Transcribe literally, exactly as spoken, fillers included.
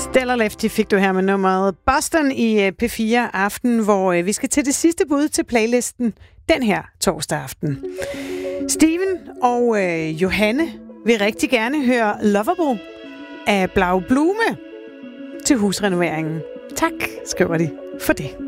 Stellar Lefty fik du her med nummeret Boston i P fire Aften, hvor vi skal til det sidste bud til playlisten den her torsdag aften. Steven og øh, Johanne vil rigtig gerne høre Lovable af Blau Blume til husrenoveringen. Tak, skriver de, for det.